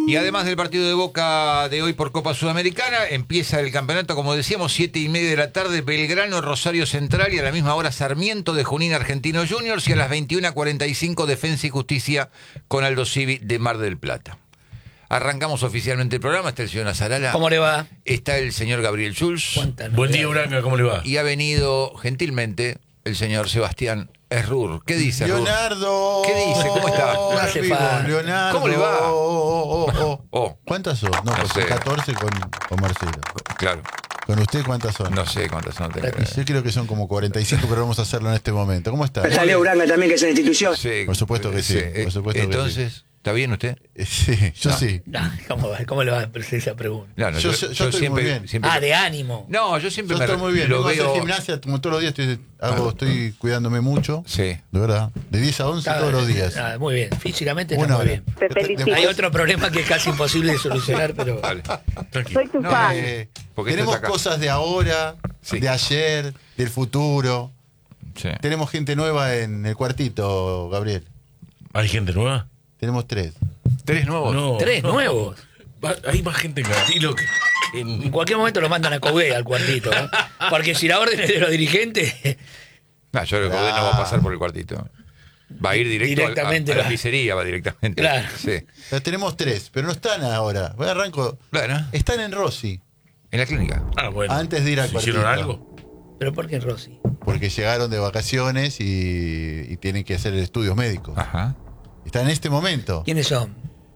Y además del partido de Boca de hoy por Copa Sudamericana, empieza el campeonato, como decíamos, 7:30 de la tarde, Belgrano, Rosario Central, y a la misma hora Sarmiento de Junín, Argentinos Juniors, y a las 21:45 Defensa y Justicia con Aldo Civi de Mar del Plata. Arrancamos oficialmente el programa. Está el señor Azarala. ¿Cómo le va? Está el señor Gabriel Schulz. Buen día, Uranga, ¿cómo le va? Y ha venido gentilmente el señor Sebastián Errur. ¿Qué dice, Errur? Leonardo. ¿Qué dice? ¿Cómo está? No hace falta. Leonardo. ¿Cómo le va? Oh. ¿Cuántas son? No, pues sé. 14 con Marcelo. Claro, ¿Con usted cuántas son? no sé cuántas son. Yo creo que son como 45, pero vamos a hacerlo en este momento. ¿Cómo está? Salió Uranga también, que es una institución. Sí, Por supuesto que sí, por supuesto que Entonces, ¿está bien usted? Sí, yo No. sí. ¿Cómo le va a hacer esa pregunta? No, Yo estoy muy bien. De ánimo. No, yo siempre Yo estoy muy bien. lo Vengo a hacer veo. gimnasia como todos los días. Estoy cuidándome mucho. Sí. De verdad. De 10 a 11 todos los días. Muy bien, físicamente está Una muy hora. bien. Te felicito. Hay otro problema que es casi imposible de solucionar, pero Vale. Tranquilo. Soy tu No, fan. porque esto Tenemos está acá. cosas de ahora, Sí. de ayer, del futuro. Sí. Tenemos gente nueva en el cuartito, Gabriel. ¿Hay gente nueva? Tenemos 3. ¿Tres nuevos? No. tres nuevos. Hay más gente en Gatilo que En en... cualquier momento lo mandan a Coudet al cuartito, ¿no? Porque si la orden es de los dirigentes, No, yo creo que Coudet no va a pasar por el cuartito. Va a ir Directamente a la va. pizzería, va directamente. Claro. Sí. Tenemos 3, pero no están ahora. Voy arranco. Bueno, Están en Rossi, en la clínica. Ah, bueno. antes de ir al ¿Hicieron cuartito. algo? ¿pero por qué Rossi? Porque llegaron de vacaciones y tienen que hacer estudios médicos. Ajá. Está en este momento. ¿Quiénes son?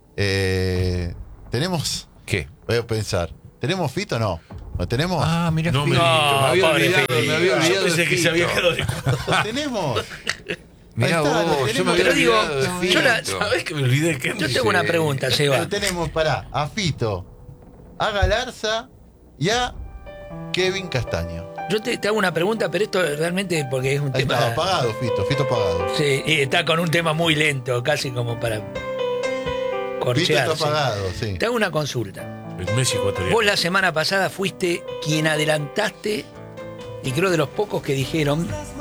Tenemos. ¿Qué? Voy a pensar. ¿Tenemos Fito o no? ¿No tenemos? Ah, mira, No me Fito. digas. Me había Pobre olvidado, Fito. me había Yo olvidado pensé de que se Fito. había quedado de ¿Lo tenemos? Mirá Ahí está, vos, lo yo me tenemos. había Pero digo, olvidado de yo la- Fito. ¿Sabés que me olvidé que Yo tengo una pregunta, Seba. Lo tenemos, a Fito, a Galarza y a Kevin Castaño. Yo te hago una pregunta, pero esto realmente porque es un Ahí tema... está, apagado Fito apagado. Sí, y está con un tema muy lento, casi como para Fito corchearse. está apagado, sí. Te hago una consulta. El Messi ecuatoriano. Vos la semana pasada fuiste quien adelantaste, y creo de los pocos que dijeron